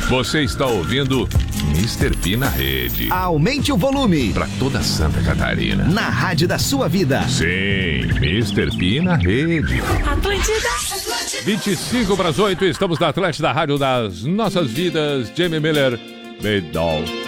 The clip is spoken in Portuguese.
Você está ouvindo Mr. P na rede. Aumente o volume. Para toda Santa Catarina. Na rádio da sua vida. Sim, Mr. P na rede. Atlântida. 25 para as 8, estamos na Atlântida, rádio das nossas vidas. Jamie Miller, Bedol.